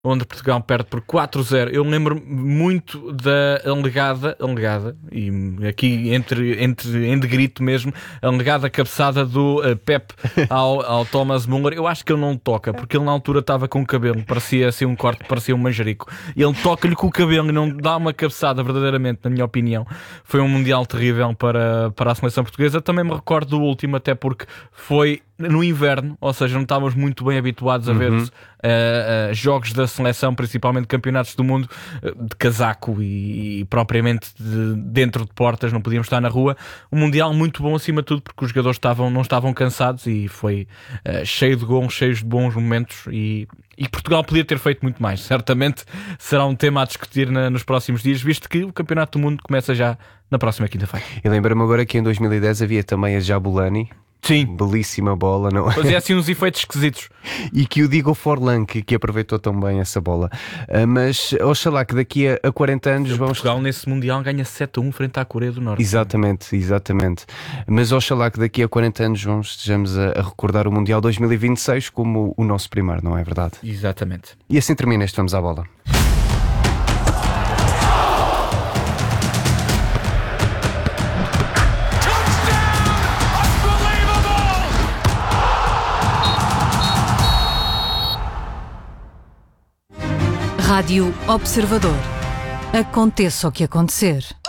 onde Portugal perde por 4-0. Eu lembro muito da alegada, e aqui entre grito mesmo, a alegada cabeçada do Pep ao Thomas Müller. Eu acho que ele não toca, porque ele na altura estava com o cabelo, parecia assim um corte, parecia um manjerico. E ele toca-lhe com o cabelo e não dá uma cabeçada, verdadeiramente, na minha opinião. Foi um Mundial terrível para a seleção portuguesa. Também me recordo do último, até porque foi no inverno, ou seja, não estávamos muito bem habituados a ver jogos da seleção, principalmente campeonatos do mundo, de casaco e propriamente dentro de portas, não podíamos estar na rua. Um Mundial muito bom acima de tudo, porque os jogadores não estavam cansados e foi cheio de gols, cheio de bons momentos e Portugal podia ter feito muito mais. Certamente será um tema a discutir nos próximos dias, visto que o Campeonato do Mundo começa já na próxima quinta-feira. E lembra-me agora que em 2010 havia também a Jabulani. Sim. Belíssima bola, não é? Fazia assim uns efeitos esquisitos. E que o Diego Forlán que aproveitou tão bem essa bola. Mas oxalá que daqui a 40 anos vamos... Portugal nesse Mundial ganha 7-1 frente à Coreia do Norte. Exatamente. Mas oxalá que daqui a 40 anos estejamos a recordar o Mundial 2026 como o nosso primeiro, não é verdade? Exatamente. E assim termina este Vamos à Bola. Rádio Observador. Aconteça o que acontecer.